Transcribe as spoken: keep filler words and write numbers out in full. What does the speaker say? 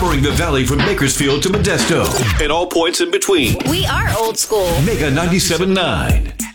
Covering the valley from Bakersfield to Modesto and all points in between. We are old school. Mega ninety-seven point nine.